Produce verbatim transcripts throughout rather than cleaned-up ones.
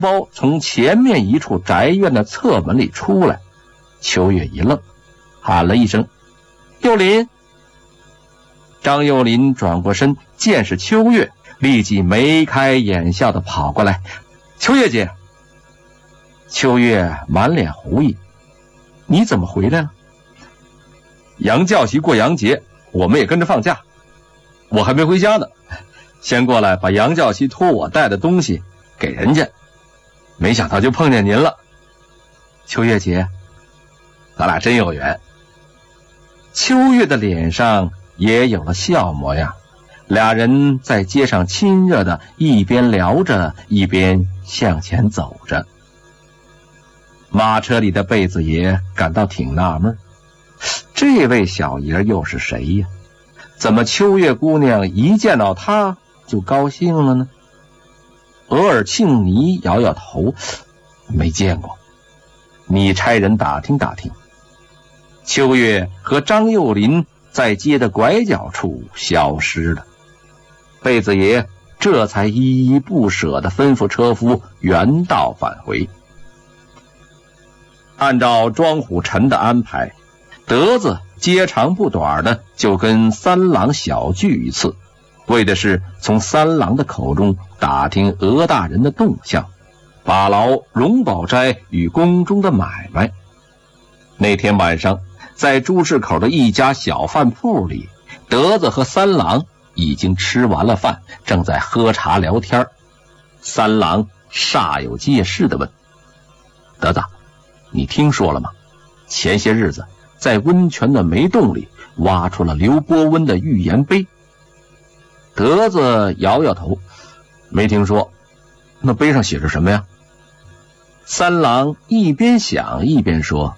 包从前面一处宅院的侧门里出来。秋月一愣，喊了一声：“幼林！”张幼林转过身，见是秋月，立即眉开眼笑地跑过来：“秋月姐！”秋月满脸狐疑：“你怎么回来了？”“杨教习过洋节，我们也跟着放假，我还没回家呢，先过来把杨教习托我带的东西给人家，没想到就碰见您了。秋月姐，咱俩真有缘。”秋月的脸上也有了笑模样，俩人在街上亲热的一边聊着一边向前走着。马车里的贝子爷感到挺纳闷，这位小爷又是谁呀？怎么秋月姑娘一见到他就高兴了呢？额尔庆尼摇摇头，没见过。你差人打听打听。秋月和张幼林在街的拐角处消失了，贝子爷这才依依不舍地吩咐车夫原道返回。按照庄虎臣的安排，德子接长不短的就跟三郎小聚一次，为的是从三郎的口中打听俄大人的动向，把牢荣宝斋与宫中的买卖。那天晚上，在朱市口的一家小饭铺里，德子和三郎已经吃完了饭，正在喝茶聊天。三郎煞有介事地问：“德子，你听说了吗？前些日子在温泉的煤洞里挖出了刘伯温的预言碑。”德子摇摇头：“没听说。那碑上写着什么呀？”三郎一边想一边说：“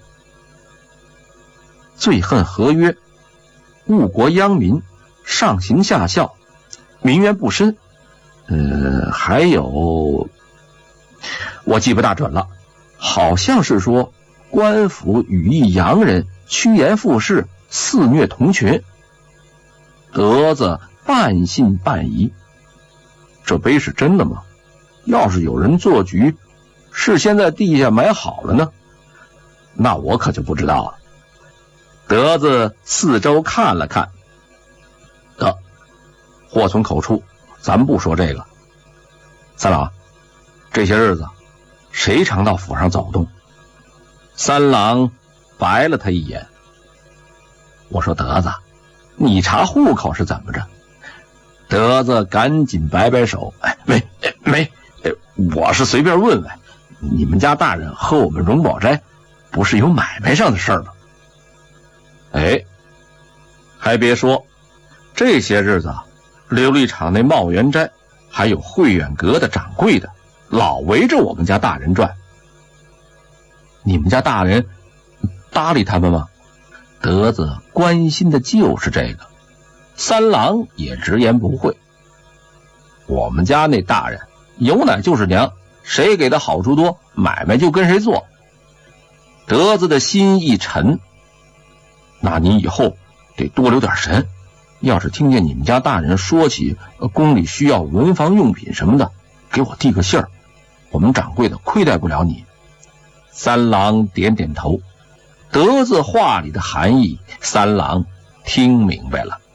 最恨合约，误国殃民，上行下效，民怨不深。呃，还有，我记不大准了，好像是说官府羽翼洋人，趋炎附势，肆虐童群。”德子半信半疑：“这碑是真的吗？要是有人做局，事先在地下埋好了呢，那我可就不知道了。”德子四周看了看：“得，祸从口出，咱不说这个。三郎，这些日子谁常到府上走动？”三郎白了他一眼：“我说德子，你查户口是怎么着？”德子赶紧摆摆手：“哎，没没，我是随便问问。你们家大人和我们荣宝斋不是有买卖上的事儿吗？”哎，还别说，这些日子琉璃厂那茂源斋还有慧远阁的掌柜的老围着我们家大人转。你们家大人搭理他们吗？德子关心的就是这个。三郎也直言不讳：“我们家那大人有奶就是娘，谁给的好处多，买卖就跟谁做。”德子的心一沉：“那你以后得多留点神，要是听见你们家大人说起宫里需要文房用品什么的，给我递个信儿，我们掌柜的亏待不了你。”三郎点点头，德子话里的含义，三郎听明白了。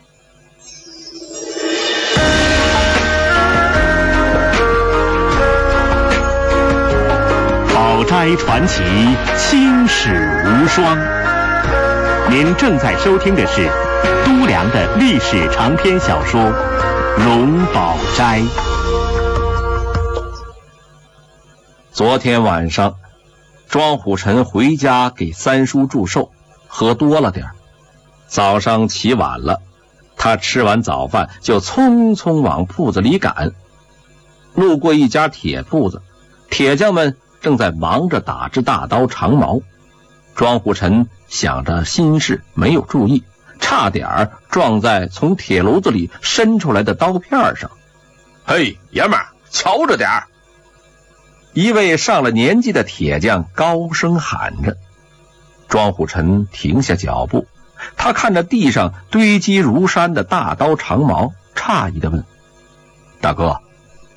宝斋传奇，青史无双。您正在收听的是都良的历史长篇小说《荣宝斋》。 昨天晚上，庄虎臣回家给三叔祝寿，喝多了点，早上起晚了，他吃完早饭就匆匆往铺子里赶。路过一家铁铺子，铁匠们正在忙着打制大刀长矛。庄虎臣想着心事，没有注意，差点撞在从铁炉子里伸出来的刀片上。嘿，爷们儿，瞧着点儿！一位上了年纪的铁匠高声喊着。庄虎臣停下脚步，他看着地上堆积如山的大刀长矛，诧异地问：“大哥，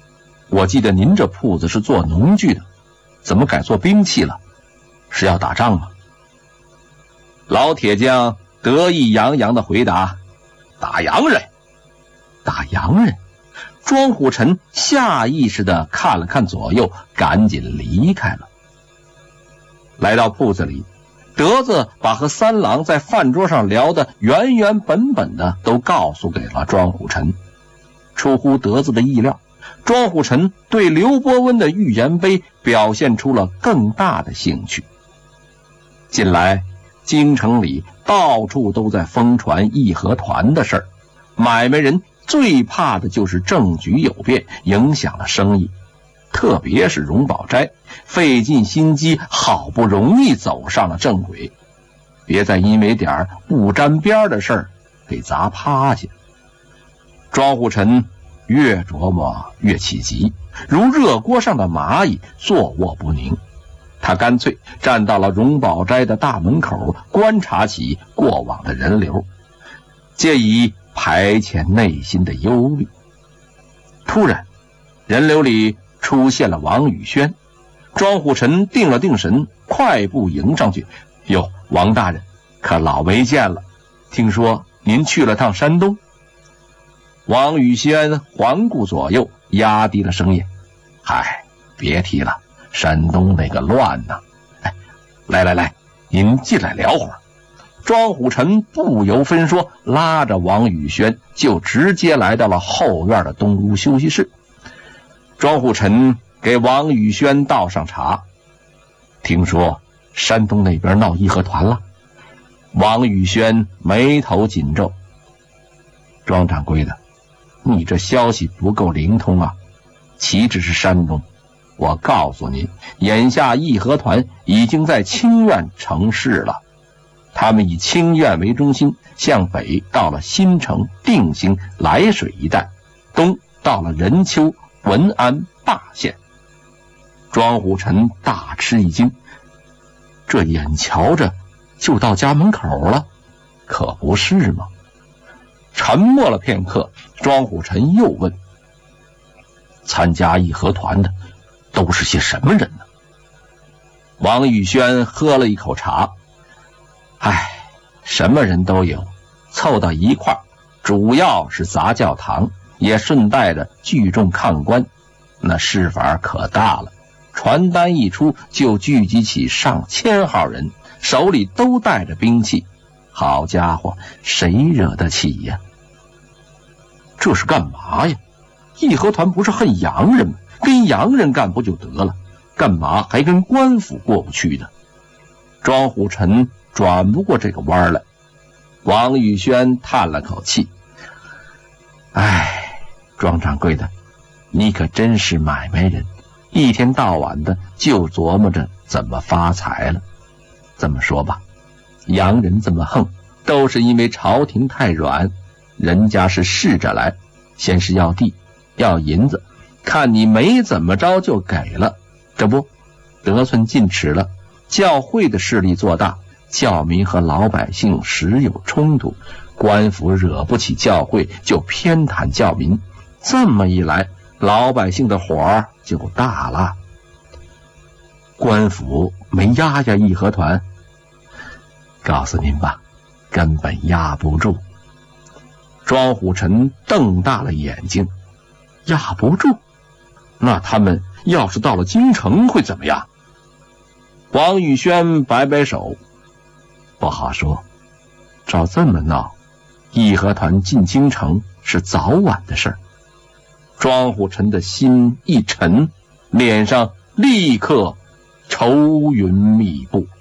我记得您这铺子是做农具的，怎么改做兵器了？是要打仗吗？老铁匠得意洋洋地回答：打洋人。打洋人？庄虎臣下意识地看了看左右，赶紧离开了。来到铺子里，德子把和三郎在饭桌上聊的原原本本的都告诉给了庄虎臣。出乎德子的意料，庄虎臣对刘伯温的预言碑表现出了更大的兴趣。近来京城里到处都在疯传义和团的事儿，买卖人最怕的就是政局有变，影响了生意。特别是荣宝斋，费尽心机，好不容易走上了正轨，别再因为点不沾边的事儿给砸趴下。庄虎臣越琢磨越起急，如热锅上的蚂蚁，坐卧不宁。他干脆站到了荣宝斋的大门口，观察起过往的人流，借以排遣内心的忧虑。突然，人流里出现了王宇轩。庄虎臣定了定神，快步迎上去：哟，王大人，可老没见了，听说您去了趟山东。王宇轩环顾左右，压低了声音：嗨，别提了，山东那个乱呐！哎，来来来，您进来聊会儿。庄虎臣不由分说，拉着王宇轩就直接来到了后院的东屋休息室。庄虎臣给王宇轩倒上茶。听说山东那边闹义和团了？王宇轩眉头紧皱。庄掌柜的，你这消息不够灵通啊！岂止是山东，我告诉您，眼下义和团已经在清苑成事了。他们以清苑为中心，向北到了新城、定兴、涞水一带，东到了任丘、文安、霸县。庄虎臣大吃一惊，这眼瞧着就到家门口了，可不是吗？沉默了片刻，庄虎臣又问：参加义和团的都是些什么人呢？王宇轩喝了一口茶：唉，什么人都有，凑到一块儿，主要是砸教堂，也顺带着聚众抗官，那事法可大了。传单一出，就聚集起上千号人，手里都带着兵器。好家伙，谁惹得起呀？这是干嘛呀？义和团不是恨洋人吗？跟洋人干不就得了？干嘛还跟官府过不去的？庄虎臣转不过这个弯来。王宇轩叹了口气：唉，庄掌柜的，你可真是买卖人，一天到晚的就琢磨着怎么发财了。这么说吧，洋人这么横，都是因为朝廷太软，人家是试着来，先是要地要银子，看你没怎么着就给了，这不得寸进尺了。教会的势力做大，教民和老百姓时有冲突，官府惹不起教会就偏袒教民，这么一来，老百姓的火就大了。官府没压压义和团？告诉您吧，根本压不住。庄虎臣瞪大了眼睛：压不住？那他们要是到了京城会怎么样？王宇轩摆摆手：不好说，照这么闹，义和团进京城是早晚的事儿。庄虎臣的心一沉，脸上立刻愁云密布。